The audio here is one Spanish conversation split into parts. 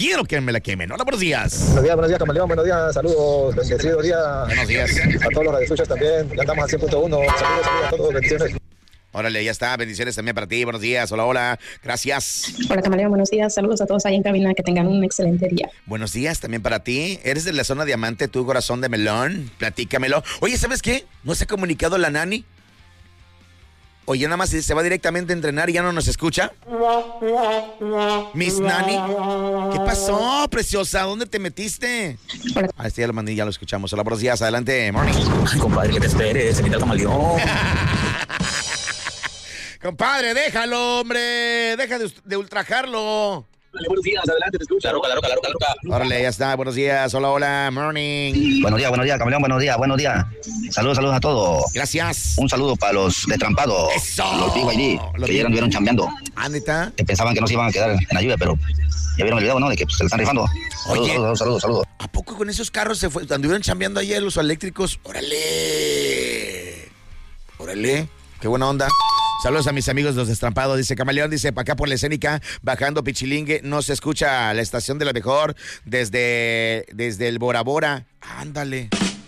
quiero que me la quemen. Hola, buenos días. Buenos días, Camaleón. Buenos días, saludos. Bendecido día. Buenos días. A todos los radioescuchas también. Ya andamos al 100.1. Saludos a todos. Bendiciones. Órale, ya está. Bendiciones también para ti. Buenos días. Hola, hola. Gracias. Hola, Camaleón. Buenos días. Saludos a todos ahí en cabina. Que tengan un excelente día. Buenos días también para ti. ¿Eres de la zona diamante, tu corazón de melón? Platícamelo. Oye, ¿sabes qué? ¿No se ha comunicado la nani? Oye, nada más se va directamente a entrenar y ya no nos escucha. Miss Nani. ¿Qué pasó, preciosa? ¿Dónde te metiste? Hola. Ah, este ya lo mandé, ya lo escuchamos. Hola, buenos días. Adelante, morning. Ay, compadre, que te esperes, se quita el camaleón. Compadre, déjalo, hombre. Deja de ultrajarlo. Dale, buenos días, adelante, te escucha. La roca. Órale, ya está. Buenos días. Hola, hola. Morning. Buenos días, camaleón, buenos días. Saludos a todos. Gracias. Un saludo para los destrampados. ¡Eso! Los BYD, que ya anduvieron chambeando. Ah, ¿neta? Que pensaban que no se iban a quedar en la lluvia, pero ya vieron el video, ¿no? De que se le están rifando. Oye. Saludos. ¿A poco con esos carros anduvieron chambeando ayer los eléctricos? ¡Órale! ¡Qué buena onda! Saludos a mis amigos los destrampados, dice Camaleón, dice, para acá por la escénica, bajando Pichilingue, no se escucha la estación de la mejor desde el Bora Bora. Ándale.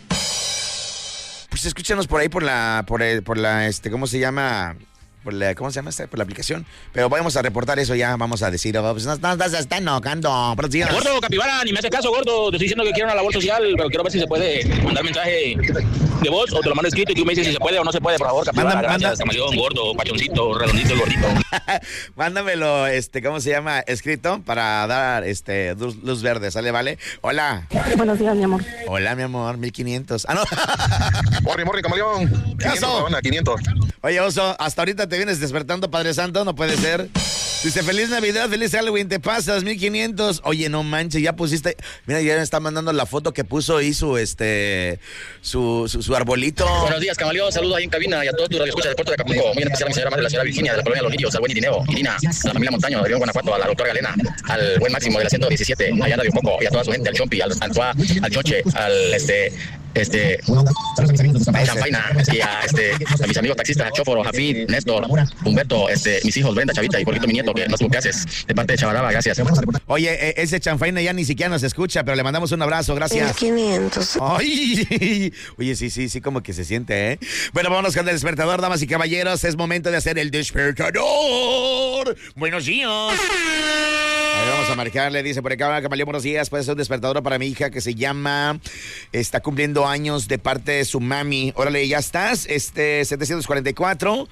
Pues escúchanos por ahí por la ¿cómo se llama? Por la aplicación. Pero vamos a reportar eso ya, vamos a decir, pues no se está enojando. Gordo, capibara, ni me hace caso, gordo. Te estoy diciendo que quiero una labor social, pero quiero ver si se puede mandar mensaje de voz o te lo mando escrito y tú me dices si se puede o no se puede, por favor, capibara. Gracias, camaleón, gordo, pachoncito, redondito y gordito. Mándamelo, ¿cómo se llama? Escrito para dar, luz verde, ¿sale, vale? Hola. Buenos días, mi amor. Hola, mi amor, 1500. Ah, no. Morri, Camaleón. 500. Oye, Oso, hasta ahorita te vienes despertando, Padre Santo, no puede ser. Dice, feliz Navidad, feliz Halloween, te pasas, 1500. Oye, no manches, ya pusiste. Mira, ya me está mandando la foto que puso ahí su arbolito. Buenos días, camaleón, saludos ahí en cabina y a todos tus radioescuchas del puerto de Acapulco. Muy en especial a mi señora madre, la señora Virginia, de la colonia Los Lirios, al buen Irineo, Irina, a la familia Montaño, de León, Guanajuato, a la doctora Galena, al buen Máximo de la 117, allá anda de un poco, y a toda su gente, al Chompi, al Antoa, al Choche, al Champaina, y a mis amigos taxistas, Chóforo, Jafid, Néstor, Humberto, mis hijos, Brenda, Chavita y Porquito, mi nieto, que no sé qué haces, de parte de Chavaraba, gracias. Oye, ese Champaina ya ni siquiera nos escucha, pero le mandamos un abrazo, gracias. 500. Ay, oye, sí, como que se siente, ¿eh? Bueno, vámonos con el despertador, damas y caballeros, es momento de hacer el despertador. Buenos días. A ver, vamos a marcarle, dice por acá, Camaleón, buenos días, puede ser un despertador para mi hija que se llama, está cumpliendo años de parte de su mami. Órale, ya estás, 744,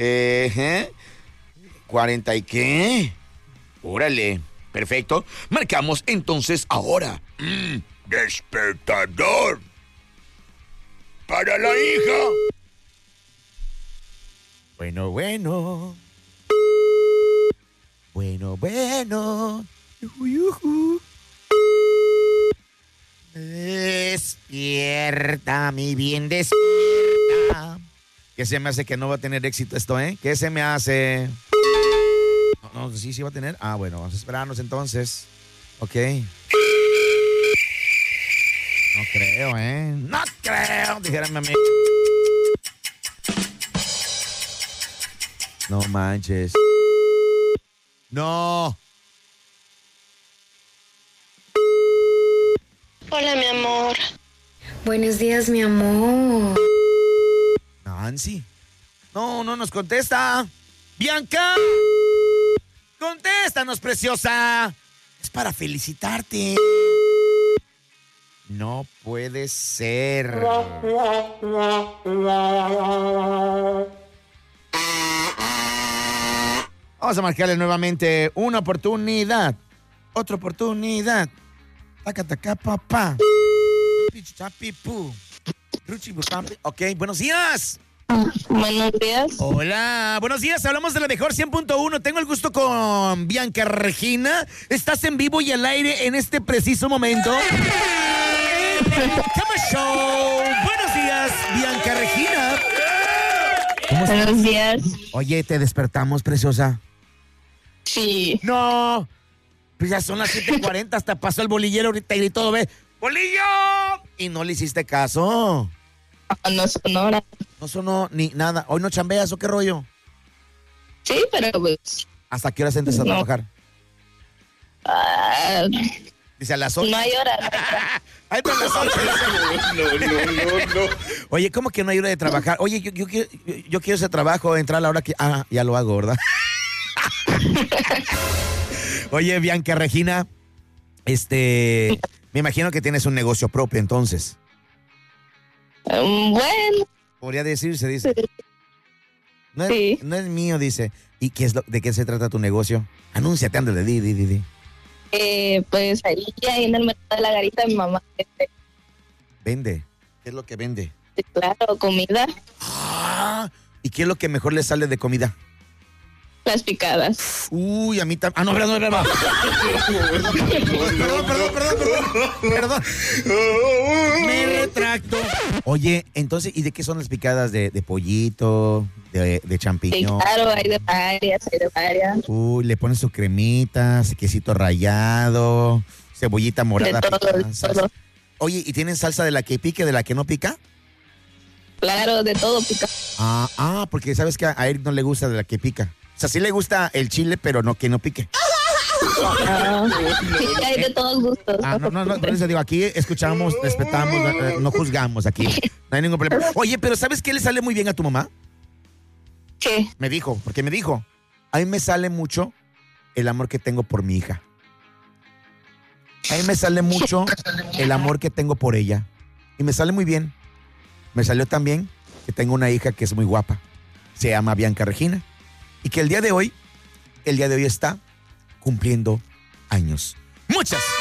40 y qué, órale, perfecto, marcamos entonces ahora, despertador para la hija. Bueno. Despierta, mi bien, despierta. ¿Qué se me hace que no va a tener éxito esto, eh? ¿Qué se me hace? No, sí va a tener. Ah, bueno, vamos a esperarnos entonces. Ok. No creo, ¿eh? No creo, dijera mi amigo. No manches. No. Hola, mi amor. Buenos días, mi amor. Nancy. No nos contesta. Bianca. Contéstanos, preciosa. Es para felicitarte. No puede ser. Vamos a marcarle nuevamente una oportunidad. Otra oportunidad. Taca, papá. Ok, buenos días. Buenos días. Hola, buenos días, hablamos de la mejor 100.1. Tengo el gusto con Bianca Regina. Estás en vivo y al aire en este preciso momento. Cama Show. Buenos días, Bianca Regina. ¿Cómo estás? Buenos días. Oye, ¿te despertamos, preciosa? Sí. No, pues ya son las 7:40, hasta pasó el bolillero ahorita y gritó, ve, ¡bolillo! Y no le hiciste caso. No sonora. No sonó ni nada. ¿Hoy no chambeas o qué rollo? Sí, pero pues... ¿Hasta qué horas entras a trabajar? Ah, Dice a las 8. no hay hora. Ahí para las 8. No. Oye, ¿cómo que no hay hora de trabajar? Oye, yo quiero ese trabajo, entrar a la hora que... Ah, ya lo hago, ¿verdad? Oye, Bianca Regina, me imagino que tienes un negocio propio, entonces. Bueno, Podría decirse, dice. No es, Sí. no es mío, dice. ¿Y de qué se trata tu negocio? Anúnciate, ándale, di. pues ahí en el mercado de la Garita mi mamá Vende. ¿Qué es lo que vende? claro, comida, Ah, ¿y qué es lo que mejor le sale de comida? las picadas. Uy, a mí también. Ah, no, perdón. Perdón. Me retracto. Oye, entonces, ¿y de qué son las picadas? ¿De pollito? ¿De Sí, champiñón? claro, hay de varias. Uy, le pones su cremita, su quesito rallado, cebollita morada. De todo, picada, de salsa. todo. Oye, ¿y tienen salsa de la que pique, de la que no pica? Claro, de todo pica. Porque sabes que a Eric no le gusta de la que pica. O sea, sí le gusta el chile, pero no que no pique. Sí, hay de todos gustos. No, por eso digo, aquí escuchamos, respetamos, no juzgamos aquí. No hay ningún problema. Oye, pero ¿sabes qué le sale muy bien a tu mamá? ¿Qué? Me dijo, a mí me sale mucho el amor que tengo por mi hija. A mí me sale mucho el amor que tengo por ella. Y me sale muy bien. Me salió también que tengo una hija que es muy guapa. Se llama Bianca Regina. Y que el día de hoy está cumpliendo años. Muchas